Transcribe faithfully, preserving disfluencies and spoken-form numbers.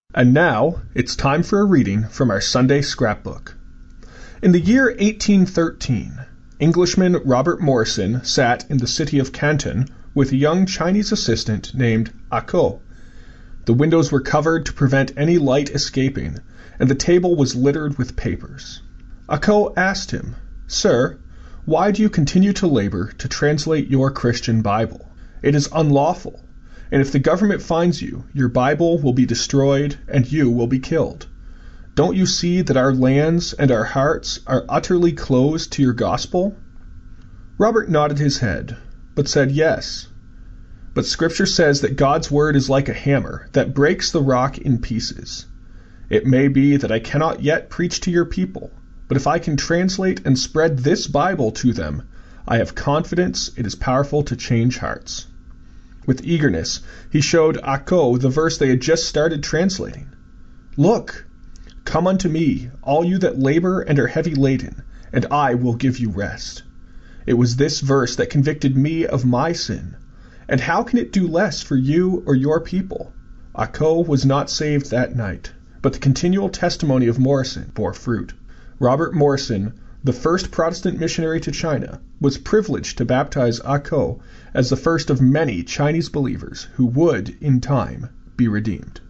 And now it's time for a reading from our Sunday scrapbook. In the year eighteen thirteen, Englishman Robert Morrison sat in the city of Canton with a young Chinese assistant named Ah Ko. The windows were covered to prevent any light escaping, and the table was littered with papers. Ah Ko asked him, "Sir, why do you continue to labor to translate your Christian Bible? It is unlawful. And if the government finds you, your Bible will be destroyed and you will be killed. Don't you see that our lands and our hearts are utterly closed to your gospel?" Robert nodded his head, but said yes. But Scripture says that God's word is like a hammer that breaks the rock in pieces. It may be that I cannot yet preach to your people, but if I can translate and spread this Bible to them, I have confidence it is powerful to change hearts. With eagerness, he showed Ah Ko the verse they had just started translating. "Look, come unto me, all you that labor and are heavy laden, and I will give you rest." It was this verse that convicted me of my sin. And how can it do less for you or your people? Ah Ko was not saved that night, but the continual testimony of Morrison bore fruit. Robert Morrison, the first Protestant missionary to China, was privileged to baptize Ah Ko as the first of many Chinese believers who would, in time, be redeemed.